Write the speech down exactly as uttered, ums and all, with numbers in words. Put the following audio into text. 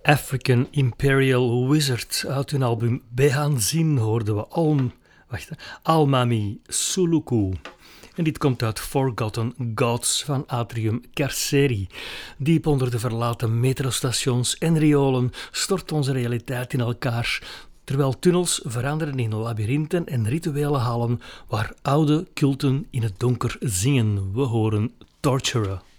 African Imperial Wizard. Uit hun album Behanzin hoorden we Alm, wacht, Almami Suluku. En dit komt uit Forgotten Gods van Atrium Carceri. Diep onder de verlaten metrostations en riolen stort onze realiteit in elkaar, terwijl tunnels veranderen in labyrinthen en rituele hallen waar oude culten in het donker zingen. We horen Torturer.